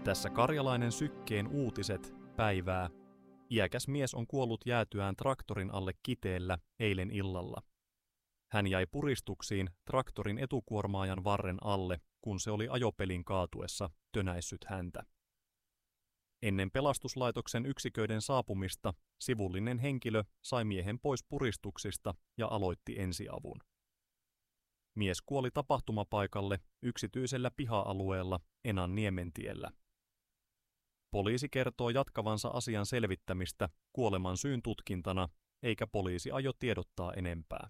Tässä Karjalainen Sykkeen uutiset päivää. Iäkäs mies on kuollut jäätyään traktorin alle Kiteellä eilen illalla. Hän jäi puristuksiin traktorin etukuormaajan varren alle, kun se oli ajopelin kaatuessa tönäissyt häntä. Ennen pelastuslaitoksen yksiköiden saapumista sivullinen henkilö sai miehen pois puristuksista ja aloitti ensiavun. Mies kuoli tapahtumapaikalle yksityisellä piha-alueella Enanniementiellä. Poliisi kertoo jatkavansa asian selvittämistä kuoleman syyn tutkintana, eikä poliisi aio tiedottaa enempää.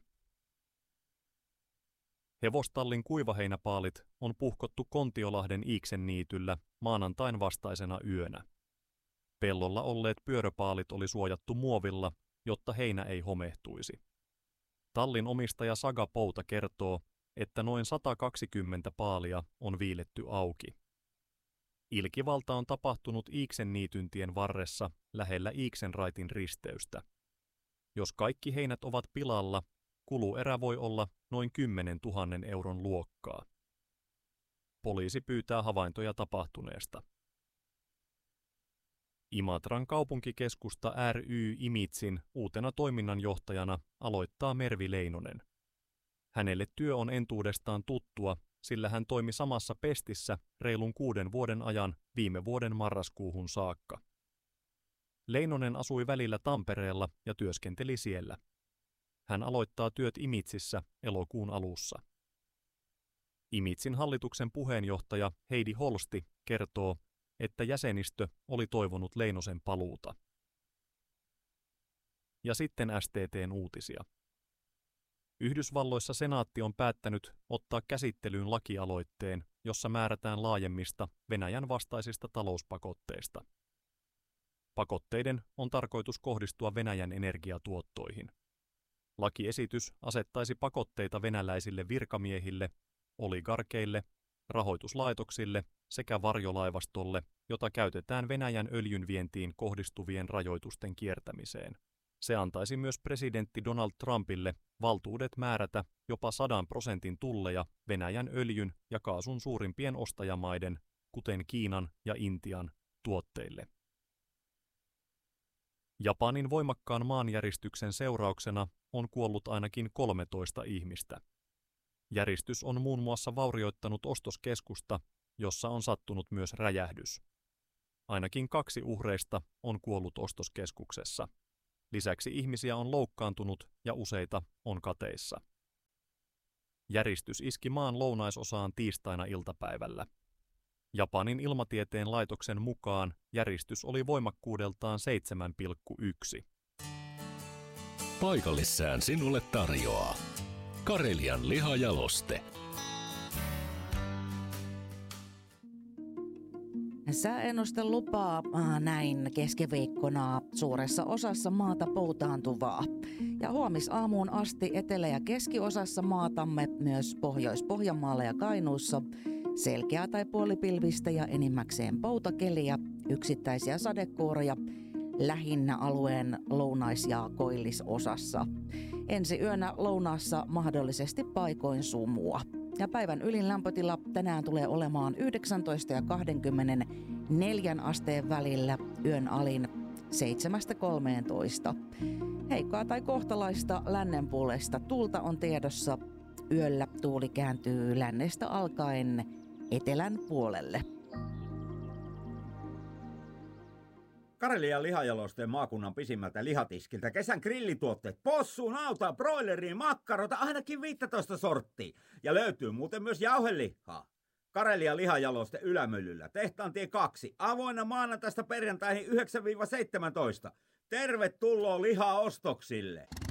Hevostallin kuivaheinäpaalit on puhkottu Kontiolahden Iiksenniityllä maanantain vastaisena yönä. Pellolla olleet pyöröpaalit oli suojattu muovilla, jotta heinä ei homehtuisi. Tallin omistaja Saga Pouta kertoo, että noin 120 paalia on viiletty auki. Ilkivalta on tapahtunut Iiksenniityntien varressa lähellä Iiksenraitin risteystä. Jos kaikki heinät ovat pilalla, kuluerä voi olla noin 10 000 euron luokkaa. Poliisi pyytää havaintoja tapahtuneesta. Imatran kaupunkikeskusta ry Imitsin uutena toiminnanjohtajana aloittaa Mervi Leinonen. Hänelle työ on entuudestaan tuttua, sillä hän toimi samassa pestissä reilun 6 vuoden ajan viime vuoden marraskuuhun saakka. Leinonen asui välillä Tampereella ja työskenteli siellä. Hän aloittaa työt Imitsissä elokuun alussa. Imitsin hallituksen puheenjohtaja Heidi Holsti kertoo, että jäsenistö oli toivonut Leinosen paluuta. Ja sitten STT:n uutisia. Yhdysvalloissa senaatti on päättänyt ottaa käsittelyyn lakialoitteen, jossa määrätään laajemmista Venäjän vastaisista talouspakotteista. Pakotteiden on tarkoitus kohdistua Venäjän energiatuottoihin. Lakiesitys asettaisi pakotteita venäläisille virkamiehille, oligarkeille, rahoituslaitoksille sekä varjolaivastolle, jota käytetään Venäjän öljynvientiin kohdistuvien rajoitusten kiertämiseen. Se antaisi myös presidentti Donald Trumpille valtuudet määrätä jopa 100% tulleja Venäjän öljyn ja kaasun suurimpien ostajamaiden, kuten Kiinan ja Intian, tuotteille. Japanin voimakkaan maanjäristyksen seurauksena on kuollut ainakin 13 ihmistä. Järistys on muun muassa vaurioittanut ostoskeskusta, jossa on sattunut myös räjähdys. Ainakin 2 uhreista on kuollut ostoskeskuksessa. Lisäksi ihmisiä on loukkaantunut ja useita on kateissa. Järistys iski maan lounaisosaan tiistaina iltapäivällä. Japanin ilmatieteen laitoksen mukaan järistys oli voimakkuudeltaan 7,1. Paikallissään sinulle tarjoaa Karelian lihajaloste. Sääennuste lupaa näin keskiviikkona suuressa osassa maata poutaantuvaa. Ja huomisaamuun asti etelä- ja keskiosassa maatamme, myös Pohjois-Pohjanmaalla ja Kainuussa, selkeää tai puolipilvistä ja enimmäkseen poutakeliä, yksittäisiä sadekuuroja, lähinnä alueen lounais- ja koillisosassa. Ensi yönä lounaassa mahdollisesti paikoin sumua. Ja päivän ylin lämpötila tänään tulee olemaan 19 ja 24 asteen välillä, yön alin 7-13. Heikkoa tai kohtalaista lännenpuoleista tuulta on tiedossa. Yöllä tuuli kääntyy lännestä alkaen etelän puolelle. Karelian lihajalosteen maakunnan pisimmältä lihatiskiltä kesän grillituotteet, possu, nautaa, broileriin, makkarota, ainakin 15 sorttia. Ja löytyy muuten myös jauhelihaa. Karelian lihajaloste Ylämyllyllä, Tehtaantie 2, avoinna maanantaista perjantaihin 9-17. Tervetuloa lihaostoksille!